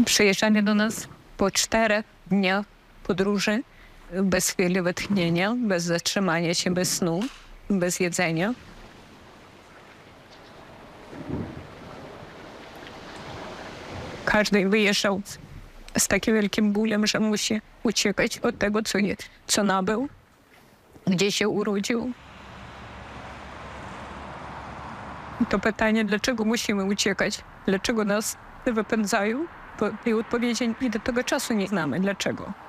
Przyjeżdżali do nas po 4 dniach podróży, bez chwili wytchnienia, bez zatrzymania się, bez snu, bez jedzenia. Każdy wyjeżdżał z takim wielkim bólem, że musi uciekać od tego, co nabył, gdzie się urodził. I to pytanie, dlaczego musimy uciekać, dlaczego nas wypędzają, i odpowiedzi do tego czasu nie znamy. Dlaczego?